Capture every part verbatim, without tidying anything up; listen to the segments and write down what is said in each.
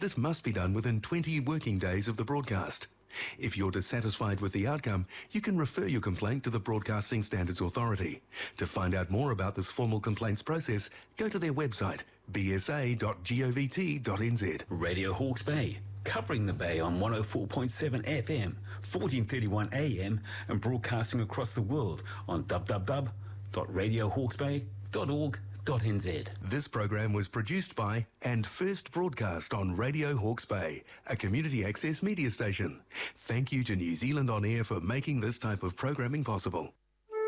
This must be done within twenty working days of the broadcast. If you're dissatisfied with the outcome, you can refer your complaint to the Broadcasting Standards Authority. To find out more about this formal complaints process, go to their website, b s a dot govt dot n z. Radio Hawke's Bay, covering the Bay on one oh four point seven F M, fourteen thirty-one A M, and broadcasting across the world on w w w dot radio hawke's bay dot org dot n z. This program was produced by and first broadcast on Radio Hawke's Bay, a community access media station. Thank you to New Zealand On Air for making this type of programming possible.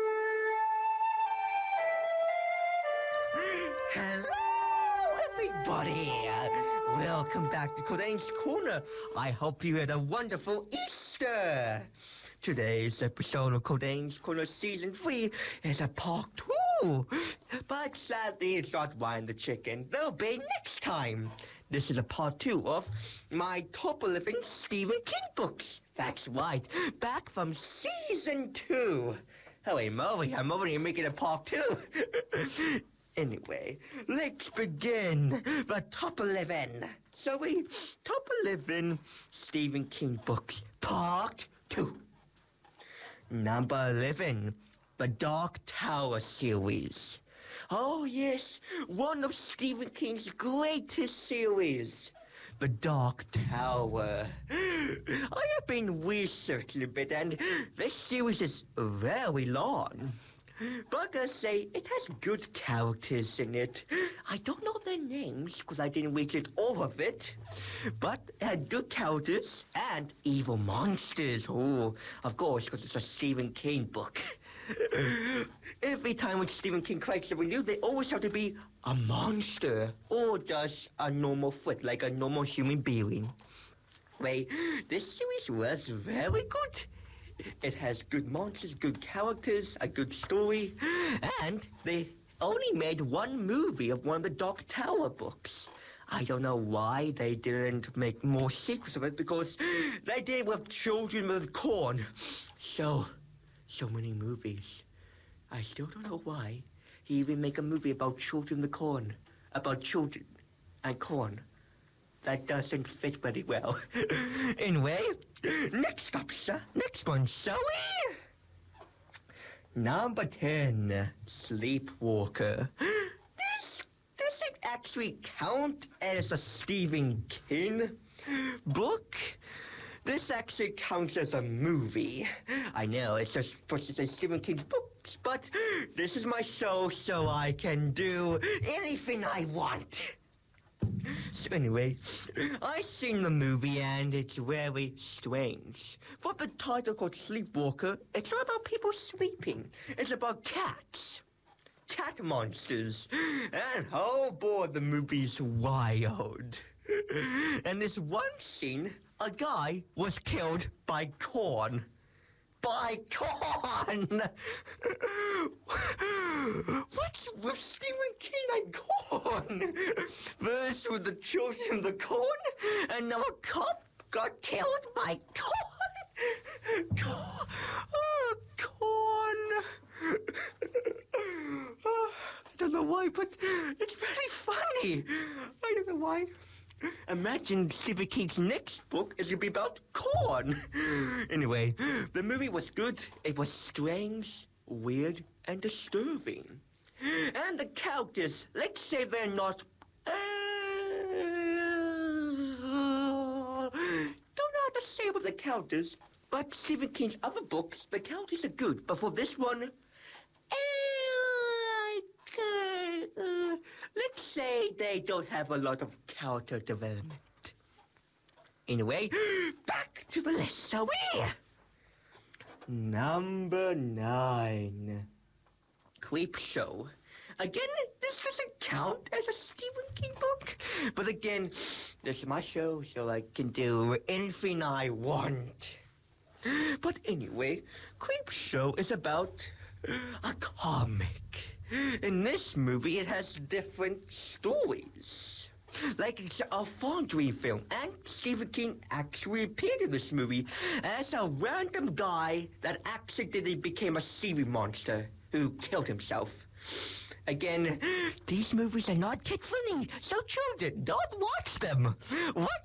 Hello, everybody. Welcome back to Cordain's Corner. I hope you had a wonderful Easter. Today's episode of Cordain's Corner Season three is a part two. But sadly, it's not Wine the Chicken. There'll be next time. This is a part two of my top eleven Stephen King books. That's right, back from Season two. Holy moly, I'm already making a part two. Anyway, let's begin the top eleven. So we, top eleven Stephen King books, part two. Number eleven, the Dark Tower series. Oh yes, one of Stephen King's greatest series. The Dark Tower. I have been researching a bit, and this series is very long. Buggers say it has good characters in it. I don't know their names because I didn't read it all of it. But it had good characters and evil monsters. Oh, of course, because it's a Stephen King book. Every time when Stephen King writes something new, they always have to be a monster or just a normal threat, like a normal human being. Wait, this series was very good. It has good monsters, good characters, a good story, and they only made one movie of one of the Dark Tower books. I don't know why they didn't make more sequels of it, because they did with Children with Corn. So, so many movies. I still don't know why he even make a movie about Children with Corn, about children and corn. That doesn't fit very well. Anyway, next up, sir. Next one, shall we? Number ten, Sleepwalker. This doesn't actually count as a Stephen King book. This actually counts as a movie. I know, it's just supposed to say Stephen King's books, but this is my show, so I can do anything I want. So anyway, I've seen the movie and it's very strange. For the title called Sleepwalker, it's not about people sleeping. It's about cats. Cat monsters. And oh boy, the movie's wild. And this one scene, a guy was killed by corn. By corn! What's with Stephen King and corn? First with the Children of the Corn, and now a cop got killed by corn? Corn! Oh, corn! Oh, I don't know why, but it's very funny. I don't know why. Imagine Stephen King's next book is going to be about corn. Anyway, the movie was good. It was strange, weird, and disturbing. And the characters, let's say they're not... Uh, don't know how to say about the characters, but Stephen King's other books, the characters are good. But for this one... Uh, uh, let's say they don't have a lot of character development. Anyway, back to the list, shall we? Number nine. Creepshow. Again, this doesn't count as a Stephen King book. But again, this is my show, so I can do anything I want. But anyway, Creepshow is about a comic. In this movie, it has different stories. Like it's a Fondry film, and Stephen King actually appeared in this movie as a random guy that accidentally became a sea monster who killed himself. Again, these movies are not kid-friendly, so children, don't watch them. Watch